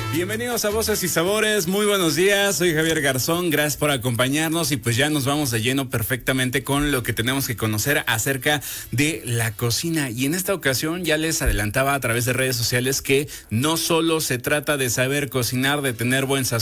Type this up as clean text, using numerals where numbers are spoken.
Bienvenidos a Voces y Sabores, muy buenos días, soy Javier Garzón, gracias por acompañarnos y pues ya nos vamos de lleno perfectamente con lo que tenemos que conocer acerca de la cocina. Y en esta ocasión ya les adelantaba a través de redes sociales que no solo se trata de saber cocinar, de tener buen sazón,